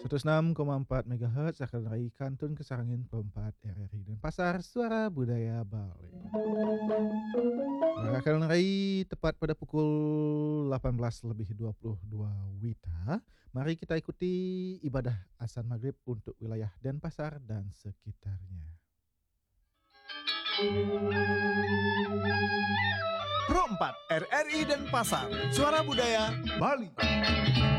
106,4 MHz akan raih Kantun Kesarangin Perempat RRI Denpasar, Suara Budaya Bali. Akan raih tepat pada pukul 18:22 WITA. Mari kita ikuti ibadah azan maghrib untuk wilayah Denpasar dan sekitarnya. Pro 4 RRI Denpasar, Suara Budaya Bali.